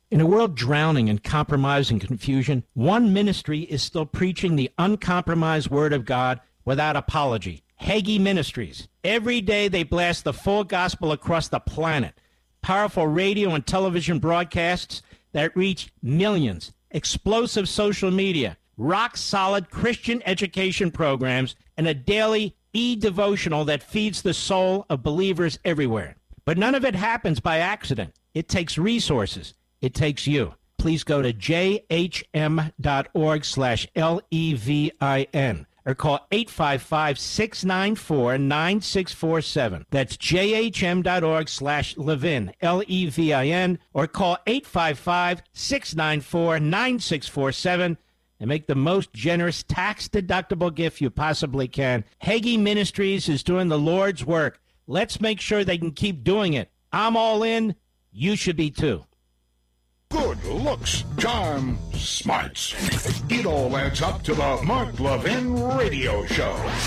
In a world drowning in compromise and confusion, one ministry is still preaching the uncompromised Word of God without apology. Hagee Ministries. Every day they blast the full gospel across the planet. Powerful radio and television broadcasts that reach millions. Explosive social media. Rock-solid Christian education programs. And a daily e-devotional that feeds the soul of believers everywhere. But none of it happens by accident. It takes resources. It takes you. Please go to jhm.org/LEVIN or call 855-694-9647. That's jhm.org/Levin, Levin, or call 855-694-9647 and make the most generous tax-deductible gift you possibly can. Hagee Ministries is doing the Lord's work. Let's make sure they can keep doing it. I'm all in. You should be too. Good looks, charm, smarts. It all adds up to the Mark Levin Radio Show.